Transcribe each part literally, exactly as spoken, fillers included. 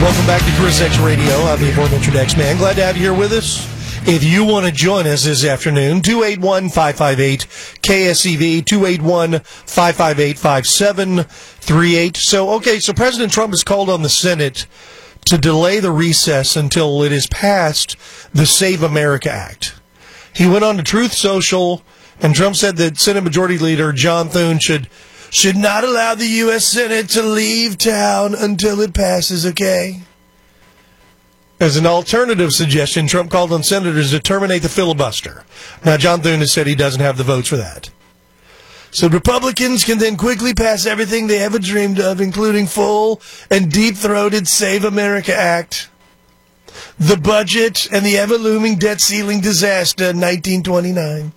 Welcome back to Chris X Radio. I'm the aforementioned X-Man. Glad to have you here with us. If you want to join us this afternoon, two eight one, five five eight, K S E V, two eight one, five five eight, five seven three eight. So, okay, so President Trump has called on the Senate to delay the recess until it is passed the Save America Act. He went on to Truth Social, and Trump said that Senate Majority Leader John Thune should should not allow the U S Senate to leave town until it passes, okay? As an alternative suggestion, Trump called on senators to terminate the filibuster. Now, John Thune has said he doesn't have the votes for that. So Republicans can then quickly pass everything they ever dreamed of, including full and deep-throated Save America Act, the budget, and the ever-looming debt ceiling disaster in nineteen twenty-nine.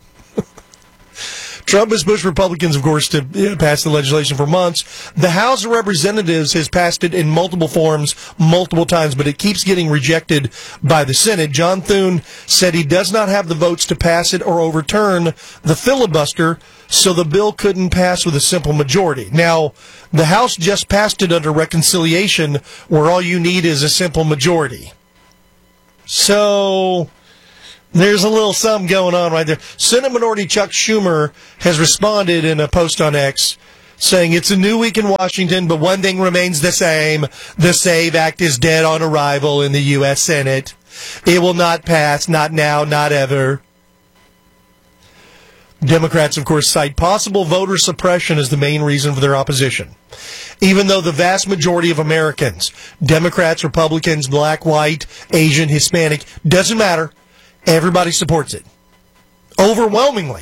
Trump has pushed Republicans, of course, to pass the legislation for months. The House of Representatives has passed it in multiple forms, multiple times, but it keeps getting rejected by the Senate. John Thune said he does not have the votes to pass it or overturn the filibuster, so the bill couldn't pass with a simple majority. Now, the House just passed it under reconciliation, where all you need is a simple majority. So there's a little something going on right there. Senate Minority Chuck Schumer has responded in a post on X saying it's a new week in Washington, but one thing remains the same. The SAVE Act is dead on arrival in the U S Senate. It will not pass, not now, not ever. Democrats, of course, cite possible voter suppression as the main reason for their opposition. Even though the vast majority of Americans, Democrats, Republicans, black, white, Asian, Hispanic, doesn't matter, everybody supports it. Overwhelmingly.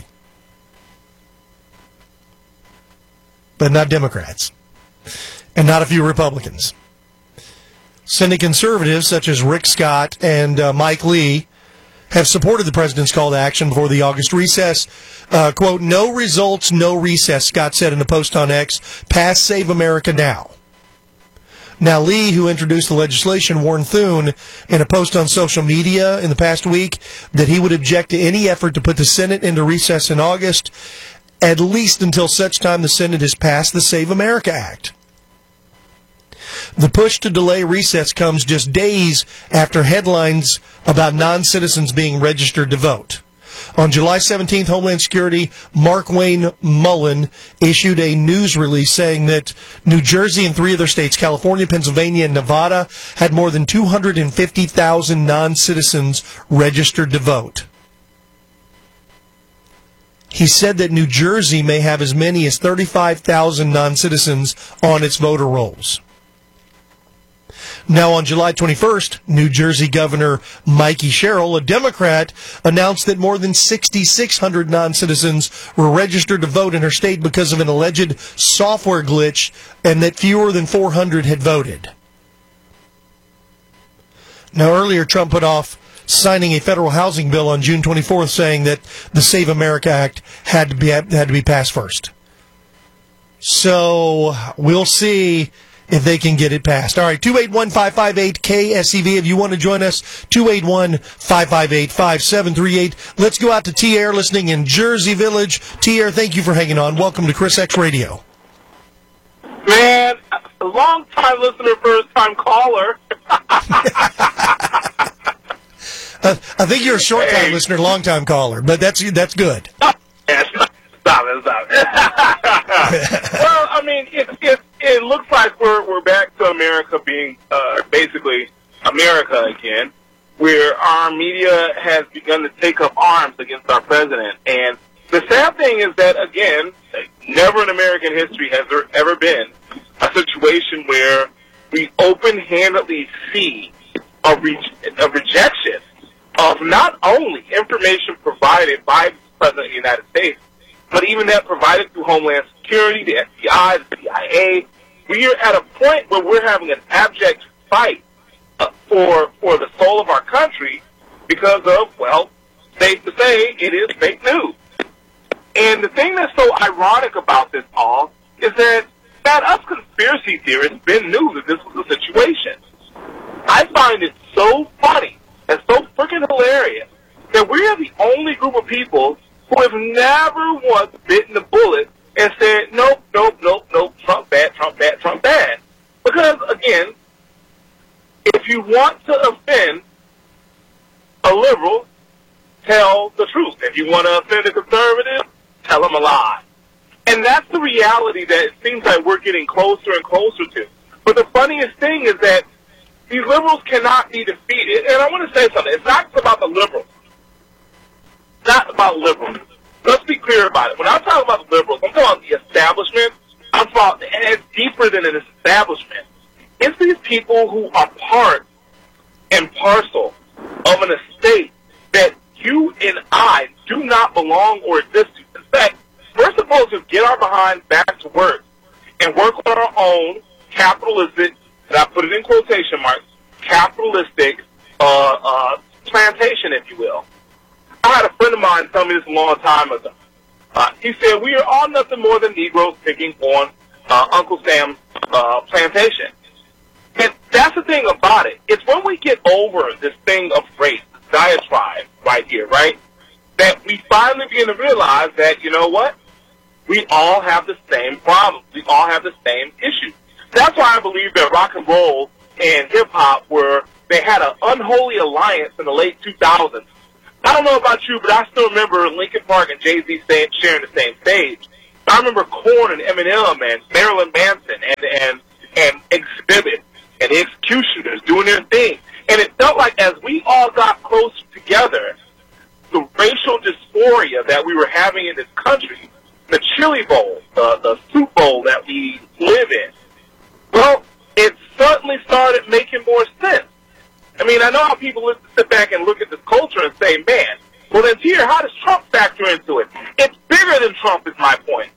But not Democrats. And not a few Republicans. Senate conservatives, such as Rick Scott and uh, Mike Lee, have supported the president's call to action before the August recess. Uh, quote, no results, no recess, Scott said in a post on X. Pass Save America now. Now, Lee, who introduced the legislation, warned Thune in a post on social media in the past week that he would object to any effort to put the Senate into recess in August, at least until such time the Senate has passed the Save America Act. The push to delay recess comes just days after headlines about non-citizens being registered to vote. On July seventeenth, Homeland Security Mark Wayne Mullen issued a news release saying that New Jersey and three other states, California, Pennsylvania, and Nevada, had more than two hundred fifty thousand non-citizens registered to vote. He said that New Jersey may have as many as thirty-five thousand non-citizens on its voter rolls. Now, on July twenty-first, New Jersey Governor Mikey Sherrill, a Democrat, announced that more than six thousand six hundred non-citizens were registered to vote in her state because of an alleged software glitch, and that fewer than four hundred had voted. Now, earlier, Trump put off signing a federal housing bill on June twenty-fourth, saying that the Save America Act had to be had to be passed first. So we'll see if they can get it passed. All right, two eight one, five five eight, K S E V. If you want to join us, two eight one, five five eight, five seven three eight. Let's go out to T-Air listening in Jersey Village. T-Air, thank you for hanging on. Welcome to Chris X Radio. Man, a long-time listener, first-time caller. uh, I think you're a short-time hey. listener, long-time caller, but that's that's good. Stop it, stop it, stop it. Well, I mean, it, it, it looks like we're we're back to America being uh, basically America again, where our media has begun to take up arms against our president. And the sad thing is that, again, never in American history has there ever been a situation where we open-handedly see a, re- a rejection of not only information provided by the President of the United States, but even that provided through Homeland Security, the F B I, the C I A. We are at a point where we're having an abject fight uh, for for the soul of our country because of, well, safe to say, it is fake news. And the thing that's so ironic about this all is that, that us conspiracy theorists been knew that this was the situation. I find it so funny and so freaking hilarious that we are the only group of people who have never once bitten the bullet and said, nope, nope, nope, nope, Trump bad, Trump bad, Trump bad. Because, again, If you want to offend a liberal, tell the truth. If you want to offend a conservative, tell them a lie. And that's the reality that it seems like we're getting closer and closer to. But the funniest thing is that these liberals cannot be defeated. And I want to say something. It's not just about the liberals. It's not about liberals. Let's be clear about it. When I'm talking about the liberals, I'm talking about the establishment. I'm talking, and it's deeper than an establishment. It's these people who are part and parcel of an estate that you and I do not belong or exist to. In fact, we're supposed to get our behinds back to work and work on our own capitalistic, and I put it in quotation marks, capitalistic uh, uh, plantation, if you will. I had a friend of mine tell me this a long time ago. Uh, he said, we are all nothing more than Negroes picking on uh, Uncle Sam's uh, plantation. And that's the thing about it. It's when we get over this thing of race, diatribe right here, right, that we finally begin to realize that, you know what, we all have the same problems. We all have the same issues. That's why I believe that rock and roll and hip-hop were, they had an unholy alliance in the late two thousands. I don't know about you, but I still remember Linkin Park and Jay-Z sharing the same stage. I remember Korn and Eminem and Marilyn Manson and, and, and Exhibit and the Executioners doing their thing. And it felt like as we all got closer together, the racial dysphoria that we were having in this country, the chili bowl, the, the soup bowl that we live in, well, it certainly started making more sense. I mean, I know how people sit back and look at this culture and say, man, well then here, how does Trump factor into it? It's bigger than Trump is my point.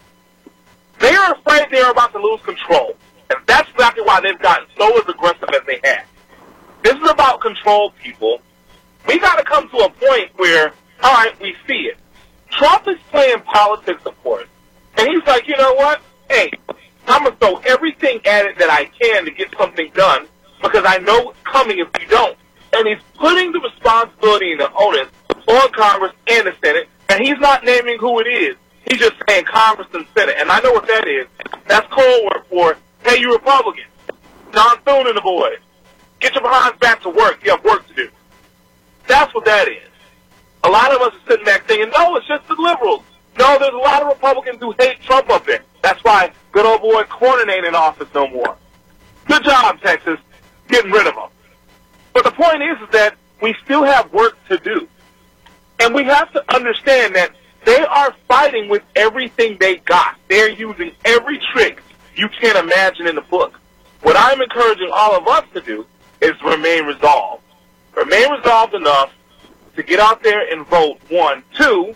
They are afraid they're about to lose control. And that's exactly why they've gotten so as aggressive as they have. This is about control, people. We got to come to a point where, all right, we see it. Trump is playing politics, of course. And he's like, you know what? Hey, I'm going to throw everything at it that I can to get something done because I know what's coming if we don't. And he's putting the responsibility and the onus on Congress and the Senate, and he's not naming who it is. He's just saying Congress and Senate. And I know what that is. That's code word for, hey, you Republicans, John Thune and the boys, get your behinds back to work. You have work to do. That's what that is. A lot of us are sitting back thinking, no, it's just the liberals. No, there's a lot of Republicans who hate Trump up there. That's why good old boy Cornyn ain't in office no more. Good job, Texas, getting rid of him. But the point is, is that we still have work to do. And we have to understand that they are fighting with everything they got. They're using every trick you can imagine in the book. What I'm encouraging all of us to do is remain resolved. Remain resolved enough to get out there and vote, one. Two,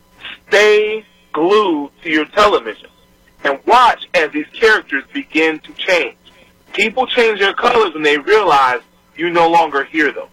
stay glued to your television and watch as these characters begin to change. People change their colors when they realize you no longer hear them.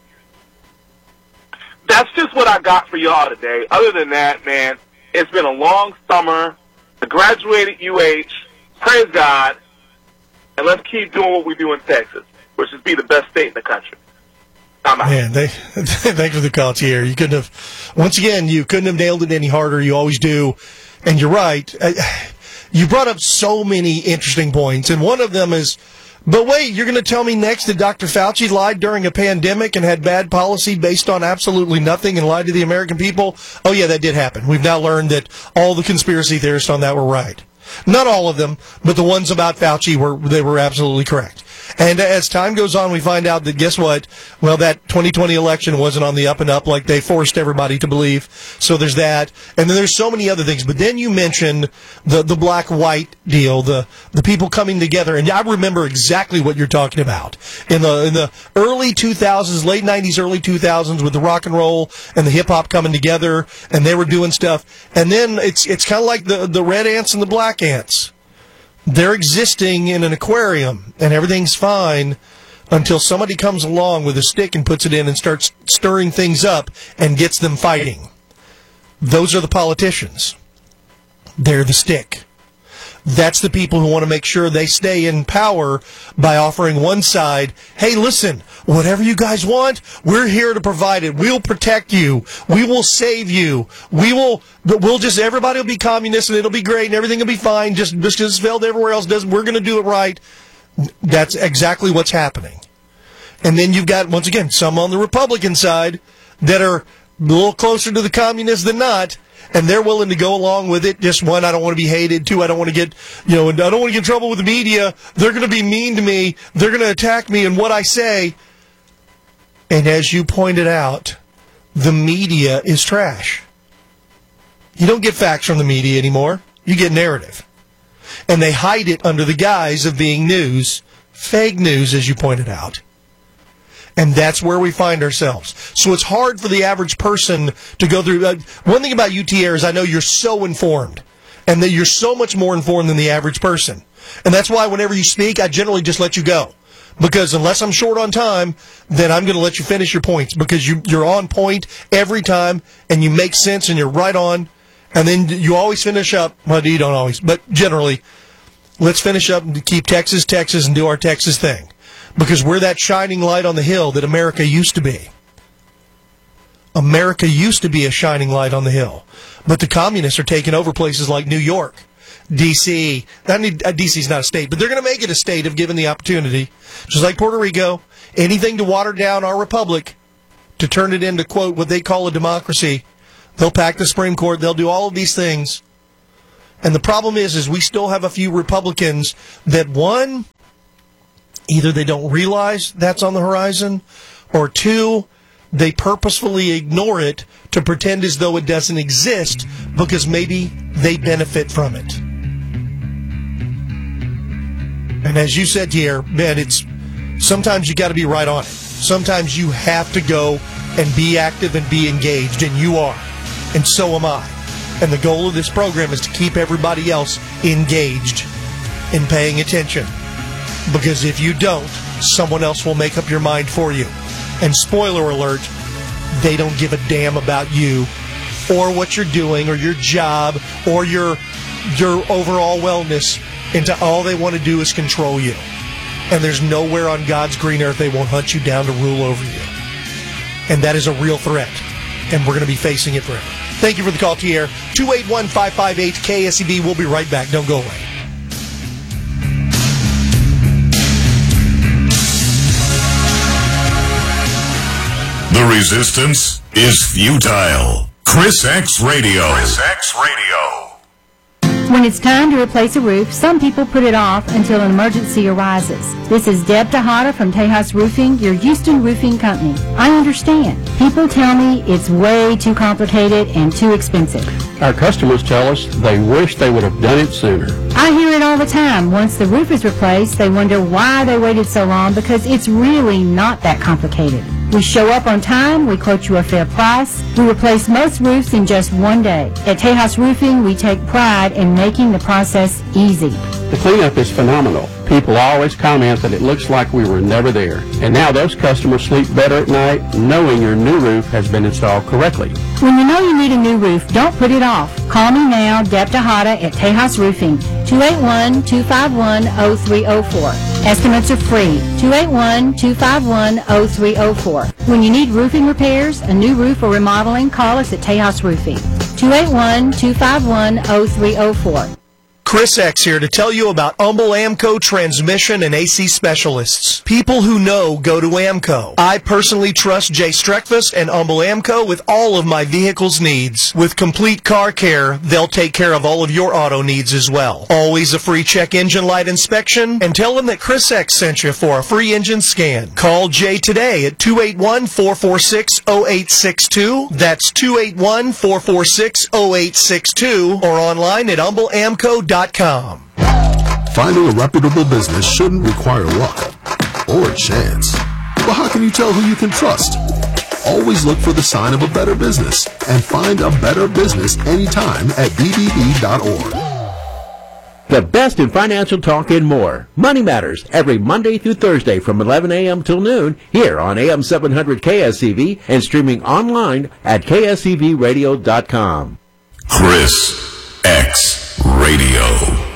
That's just what I got for y'all today. Other than that, man, it's been a long summer. I graduated U H. Praise God. And let's keep doing what we do in Texas, which is be the best state in the country. I'm out. Man, they, thanks for the call, Thierry. You couldn't have, once again, you couldn't have nailed it any harder. You always do. And you're right. You brought up so many interesting points, and one of them is, but wait, you're going to tell me next that Doctor Fauci lied during a pandemic and had bad policy based on absolutely nothing and lied to the American people? Oh, yeah, that did happen. We've now learned that all the conspiracy theorists on that were right. Not all of them, but the ones about Fauci were, they were absolutely correct. And as time goes on, we find out that, guess what? Well, that twenty twenty election wasn't on the up and up like they forced everybody to believe. So there's that. And then there's so many other things. But then you mentioned the, the black-white deal, the, the people coming together. And I remember exactly what you're talking about. In the, in the early two thousands, late nineties, early two thousands, with the rock and roll and the hip-hop coming together, and they were doing stuff. And then it's, it's kind of like the, the red ants and the black ants. They're existing in an aquarium, and everything's fine until somebody comes along with a stick and puts it in and starts stirring things up and gets them fighting. Those are the politicians. They're the stick. That's the people who want to make sure they stay in power by offering one side, hey, listen, whatever you guys want, we're here to provide it. We'll protect you. We will save you. We will, we'll just, everybody will be communists and it'll be great and everything will be fine. Just, just because it's failed everywhere else doesn't, we're going to do it right. That's exactly what's happening. And then you've got, once again, some on the Republican side that are a little closer to the communists than not, and they're willing to go along with it. Just one, I don't want to be hated. Two, I don't want to get, you know, I don't want to get in trouble with the media. They're going to be mean to me. They're going to attack me and what I say. And as you pointed out, the media is trash. You don't get facts from the media anymore. You get narrative. And they hide it under the guise of being news, fake news, as you pointed out. And that's where we find ourselves. So it's hard for the average person to go through. Uh, one thing about you, Tier, is I know you're so informed, and that you're so much more informed than the average person. And that's why whenever you speak, I generally just let you go. Because unless I'm short on time, then I'm going to let you finish your points. Because you, you're on point every time, and you make sense, and you're right on. And then you always finish up. Well, you don't always, but generally, let's finish up and keep Texas, Texas, and do our Texas thing. Because we're that shining light on the hill that America used to be. America used to be a shining light on the hill. But the communists are taking over places like New York, D C I mean, D C's not a state, but they're going to make it a state if given the opportunity. Just like Puerto Rico, anything to water down our republic, to turn it into, quote, what they call a democracy. They'll pack the Supreme Court. They'll do all of these things. And the problem is, is we still have a few Republicans that, one, either they don't realize that's on the horizon, or two, they purposefully ignore it to pretend as though it doesn't exist because maybe they benefit from it. And as you said here, man, it's sometimes you got to be right on it. Sometimes you have to go and be active and be engaged, and you are. And so am I. And the goal of this program is to keep everybody else engaged in paying attention. Because if you don't, someone else will make up your mind for you. And spoiler alert, they don't give a damn about you or what you're doing or your job or your your overall wellness. Into all they want to do is control you. And there's nowhere on God's green earth they won't hunt you down to rule over you. And that is a real threat. And we're going to be facing it forever. Thank you for the call, Tier. two eight one, five five eight, K S E V. We'll be right back. Don't go away. The resistance is futile. Chris X Radio. Chris X Radio. When it's time to replace a roof, some people put it off until an emergency arises. This is Deb Tejada from Tejas Roofing, your Houston roofing company. I understand. People tell me it's way too complicated and too expensive. Our customers tell us they wish they would have done it sooner. I hear it all the time. Once the roof is replaced, they wonder why they waited so long because it's really not that complicated. We show up on time, we quote you a fair price, we replace most roofs in just one day. At Tejas Roofing, we take pride in making the process easy. The cleanup is phenomenal. People always comment that it looks like we were never there. And now those customers sleep better at night knowing your new roof has been installed correctly. When you know you need a new roof, don't put it off. Call me now, Deb Tejada at Tejas Roofing, two eight one, two five one, zero three zero four. Estimates are free, two eight one, two five one, zero three zero four. When you need roofing repairs, a new roof or remodeling, call us at Tejas Roofing, two eight one, two five one, zero three zero four. Chris X here to tell you about Humble Amco Transmission and A C Specialists. People who know go to Amco. I personally trust Jay Streckfus and Humble Amco with all of my vehicle's needs. With complete car care, they'll take care of all of your auto needs as well. Always a free check engine light inspection, and tell them that Chris X sent you for a free engine scan. Call Jay today at two eight one, four four six, zero eight six two. That's two eight one, four four six, zero eight six two, or online at humble amco dot com. Finding a reputable business shouldn't require luck or chance. But how can you tell who you can trust? Always look for the sign of a better business and find a better business anytime at b b b dot org. The best in financial talk and more. Money Matters every Monday through Thursday from eleven a.m. till noon here on A M seven hundred K S E V and streaming online at K S E V radio dot com. Chris X Radio.